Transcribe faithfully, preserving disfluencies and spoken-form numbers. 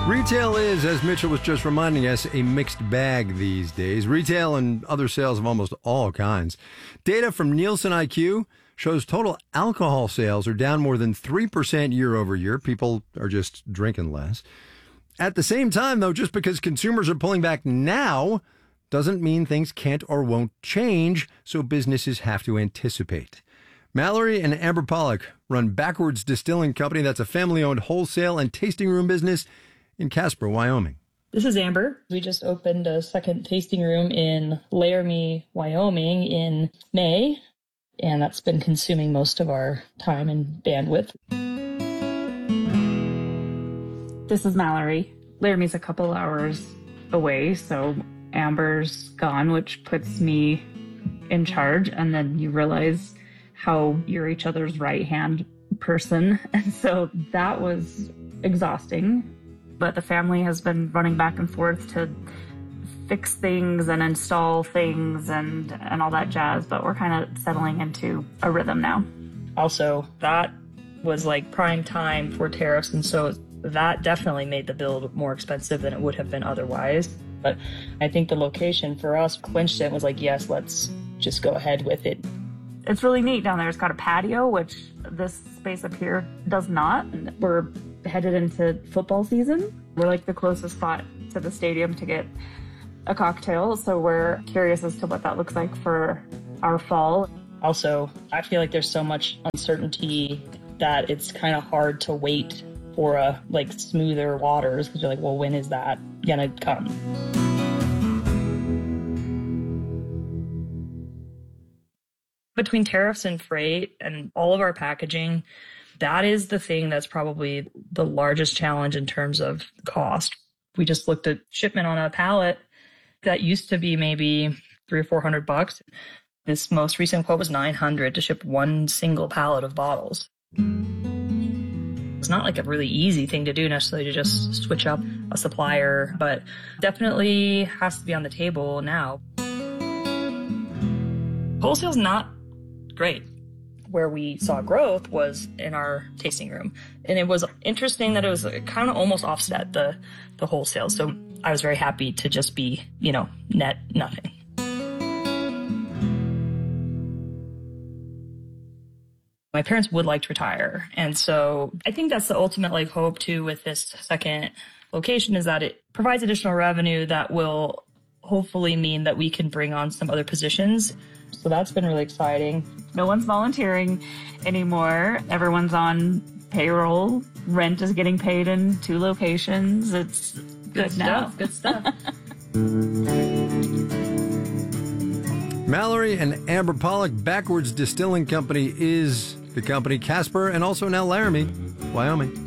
Retail is, as Mitchell was just reminding us, a mixed bag these days. Retail and other sales of almost all kinds. Data from Nielsen I Q shows total alcohol sales are down more than three percent year over year. People are just drinking less. At the same time, though, just because consumers are pulling back now doesn't mean things can't or won't change, so businesses have to anticipate. Mallory and Amber Pollock run Backwards Distilling Company. That's a family-owned wholesale and tasting room business in Casper, Wyoming. This is Amber. We just opened a second tasting room in Laramie, Wyoming in May, and that's been consuming most of our time and bandwidth. This is Mallory. Laramie's a couple hours away, so Amber's gone, which puts me in charge, and then you realize how you're each other's right-hand person, and so that was exhausting. But the family has been running back and forth to fix things and install things and, and all that jazz, but we're kind of settling into a rhythm now. Also, that was like prime time for tariffs, and so that definitely made the build more expensive than it would have been otherwise. But I think the location for us clinched it, was like, yes, let's just go ahead with it. It's really neat down there. It's got a patio, which this space up here does not. We're headed into football season. We're like the closest spot to the stadium to get a cocktail, so we're curious as to what that looks like for our fall. Also, I feel like there's so much uncertainty that it's kind of hard to wait for a like smoother waters, because you're like, well, when is that gonna come? Between tariffs and freight and all of our packaging, that is the thing that's probably the largest challenge in terms of cost. We just looked at shipment on a pallet that used to be maybe three or four hundred bucks. This most recent quote was nine hundred to ship one single pallet of bottles. It's not like a really easy thing to do necessarily to just switch up a supplier, but definitely has to be on the table now. Wholesale's not great. Where we saw growth was in our tasting room. And it was interesting that it was kind of almost offset the, the wholesale. So I was very happy to just be, you know, net nothing. My parents would like to retire. And so I think that's the ultimate like hope too with this second location, is that it provides additional revenue that will hopefully mean that we can bring on some other positions. So that's been really exciting. No one's volunteering anymore. Everyone's on payroll. Rent is getting paid in two locations. It's good, good now. Stuff, good stuff. Mallory and Amber Pollock, Backwards Distilling Company is the company. Casper and also now Laramie, Wyoming.